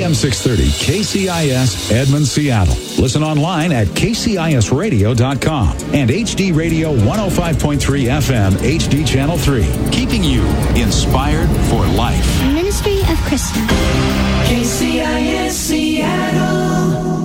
AM 630 KCIS Edmond, Seattle. Listen online at kcisradio.com and HD Radio 105.3 FM HD Channel 3. Keeping you inspired for life. Ministry of Krista. KCIS Seattle.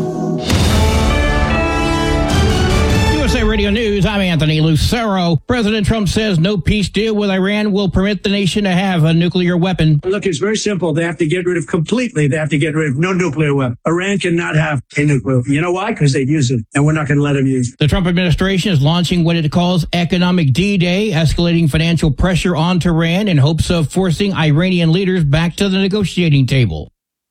USA Radio News, I'm Anthony Lucero. President Trump says no peace deal with Iran will permit the nation to have a nuclear weapon. Look, it's very simple. They have to get rid of no nuclear weapon. Iran cannot have a nuclear weapon. You know why? Because they'd use it, and we're not going to let them use it. The Trump administration is launching what it calls Economic D-Day, escalating financial pressure on Tehran in hopes of forcing Iranian leaders back to the negotiating table.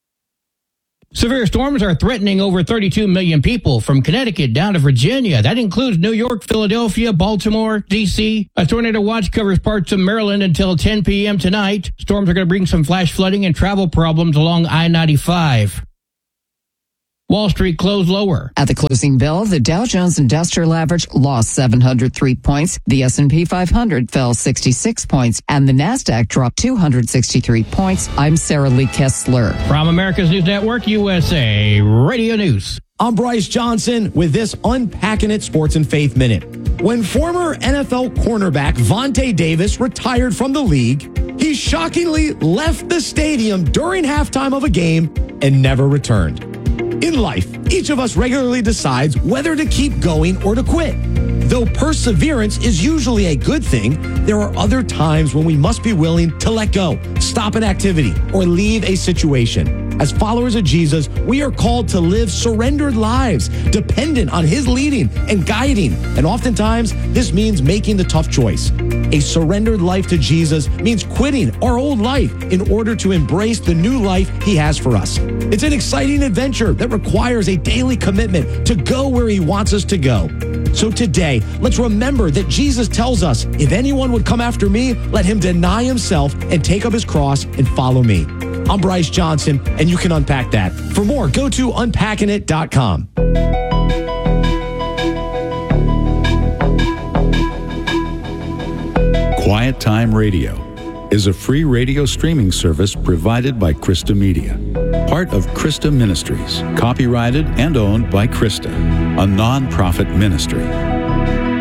Severe storms are threatening over 32 million people from Connecticut down to Virginia. That includes New York, Philadelphia, Baltimore, D.C. A tornado watch covers parts of Maryland until 10 p.m. tonight. Storms are going to bring some flash flooding and travel problems along I-95. Wall Street closed lower. At the closing bell, the Dow Jones Industrial Average lost 703 points, the S&P 500 fell 66 points, and the Nasdaq dropped 263 points. I'm Sarah Lee Kessler. From America's News Network, USA Radio News. I'm Bryce Johnson with this Unpacking It Sports and Faith Minute. When former NFL cornerback Vontae Davis retired from the league, he shockingly left the stadium during halftime of a game and never returned. In life, each of us regularly decides whether to keep going or to quit. Though perseverance is usually a good thing, there are other times when we must be willing to let go, stop an activity, or leave a situation. As followers of Jesus, we are called to live surrendered lives, dependent on His leading and guiding. And oftentimes, this means making the tough choice. A surrendered life to Jesus means quitting our old life in order to embrace the new life He has for us. It's an exciting adventure that requires a daily commitment to go where He wants us to go. So today, let's remember that Jesus tells us, if anyone would come after me, let him deny himself and take up his cross and follow me. I'm Bryce Johnson, and you can unpack that. For more, go to unpackingit.com. Quiet Time Radio is a free radio streaming service provided by Krista Media, part of Krista Ministries, copyrighted and owned by Krista, a non-profit ministry.